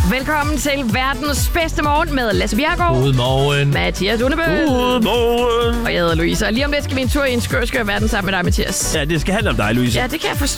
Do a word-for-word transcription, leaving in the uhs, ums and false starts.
Velkommen til verdens bedste morgen med Lasse Bjerregaard. Godmorgen. Mathias Undebøl. Godmorgen. Og jeg hedder Louise. Og lige om lidt skal vi en tur i en skør, skør verden sammen med dig, Mathias. Ja, det skal handle om dig, Louise. Ja, det kan jeg forstå.